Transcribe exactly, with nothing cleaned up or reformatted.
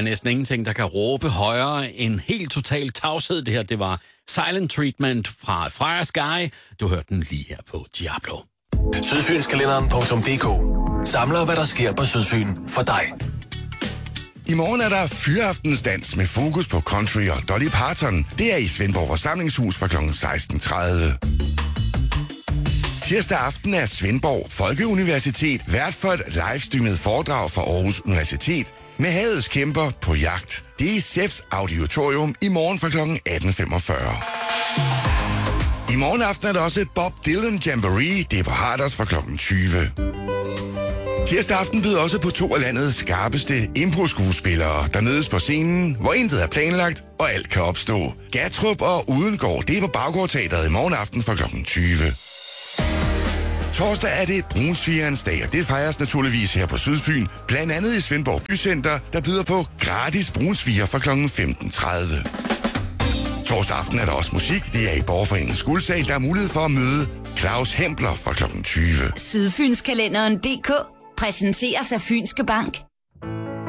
er næsten ingenting, der kan råbe højere end helt total tavshed. Det her, det var Silent Treatment fra Freja Sky. Du hørte den lige her på Diablo. Sydfynskalenderen punktum d k samler, hvad der sker på Sydfyn for dig. I morgen er der fyraftensdans med fokus på country og Dolly Parton. Det er i Svendborg Forsamlingshus fra klokken seksten tredive. Tirsdag aften er Svendborg Folkeuniversitet vært for et livestreamet foredrag fra Aarhus Universitet med havets kæmper på jagt. Det er i S E F's auditorium i morgen fra klokken atten femogfyrre. I morgen aften er der også Bob Dylan Jamboree. Det er på Harders fra klokken tyve. Tirsdag aften byder også på to af landets skarpeste impro-skuespillere, der mødes på scenen, hvor intet er planlagt, og alt kan opstå. Gatrup og Udengård, det er på Baggårdteatret i morgen aften fra klokken tyve. Torsdag er det Brunsvigerens dag, og det fejres naturligvis her på Sydfyn, blandt andet i Svendborg Bycenter, der byder på gratis brunsviger fra klokken femten tredive. Torsdag aften er der også musik. Det er i Borgerforeningens Guldsal, der er mulighed for at møde Claus Hempler fra klokken tyve. Sydfynskalenderen punktum d k præsenteres af Fynske Bank.